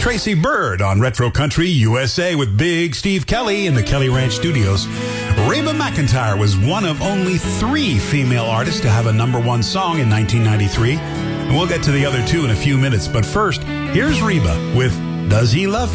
Tracy Byrd on Retro Country USA with Big Steve Kelly in the Kelly Ranch Studios. Reba McEntire was one of only 3 female artists to have a #1 song in 1993. And we'll get to the other 2 in a few minutes. But first, here's Reba with Does He Love You?